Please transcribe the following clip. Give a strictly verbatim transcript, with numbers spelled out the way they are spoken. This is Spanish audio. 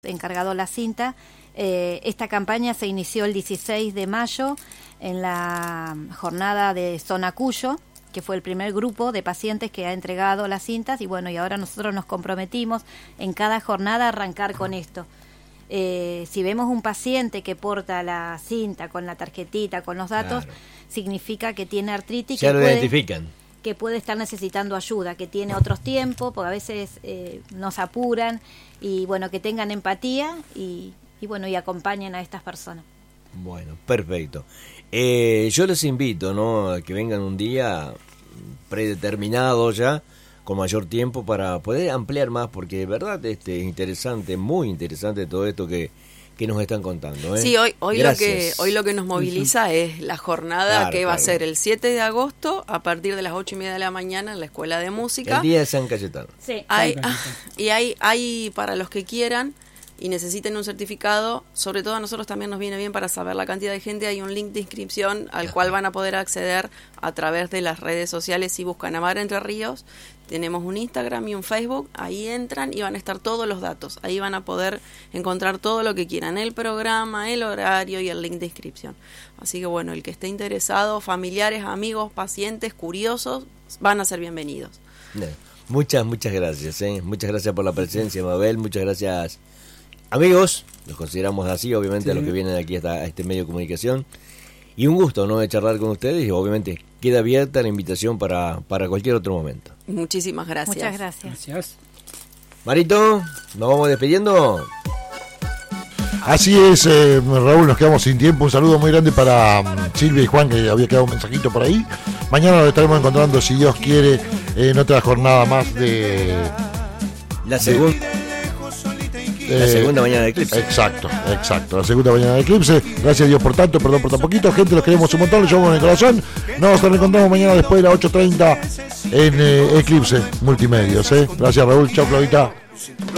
encargado la cinta. Eh, esta campaña se inició el dieciséis de mayo en la jornada de Zona Cuyo, que fue el primer grupo de pacientes que ha entregado las cintas, y bueno, y ahora nosotros nos comprometimos en cada jornada a arrancar con esto. Eh, si vemos un paciente que porta la cinta con la tarjetita, con los datos, claro, significa que tiene artritis, ya que lo puede, identifican, que puede estar necesitando ayuda, que tiene otros tiempos, porque a veces eh, nos apuran, y bueno, que tengan empatía y, y bueno, y acompañen a estas personas. Bueno, perfecto. Eh, yo les invito, ¿no?, a que vengan un día predeterminado ya, con mayor tiempo, para poder ampliar más, porque de verdad este, es interesante, muy interesante todo esto que, que nos están contando, ¿eh? Sí, hoy, hoy, lo que, hoy lo que nos moviliza uh-huh. es la jornada claro, que va claro. a ser el siete de agosto a partir de las ocho y media de la mañana en la Escuela de Música. El día de San Cayetano. Sí. Hay, ah, y hay, hay para los que quieran y necesiten un certificado, sobre todo a nosotros también nos viene bien para saber la cantidad de gente, hay un link de inscripción al Ajá. cual van a poder acceder a través de las redes sociales. Si buscan Amar Entre Ríos, tenemos un Instagram y un Facebook, ahí entran y van a estar todos los datos, ahí van a poder encontrar todo lo que quieran, el programa, el horario y el link de inscripción. Así que bueno, el que esté interesado, familiares, amigos, pacientes, curiosos, van a ser bienvenidos. Muchas, muchas gracias, ¿eh? Muchas gracias por la presencia, Mabel, muchas gracias. Amigos, los consideramos así, obviamente, sí, a los que vienen aquí a este medio de comunicación. Y un gusto, ¿no?, de charlar con ustedes, y obviamente queda abierta la invitación para, para cualquier otro momento. Muchísimas gracias. Muchas gracias. Gracias. Marito, nos vamos despidiendo. Así es, eh, Raúl, nos quedamos sin tiempo. Un saludo muy grande para um, Silvia y Juan, que había quedado un mensajito por ahí. Mañana nos estaremos encontrando, si Dios quiere, en otra jornada más de... La segunda... La segunda mañana de Eclipse. Exacto, exacto. La segunda mañana de Eclipse. Gracias a Dios por tanto, perdón por tan poquito. Gente, los queremos un montón, los llevamos en el corazón. Nos reencontramos mañana después de las ocho treinta en eh, Eclipse Multimedios. ¿eh? Gracias, Raúl. Chao, Claudita.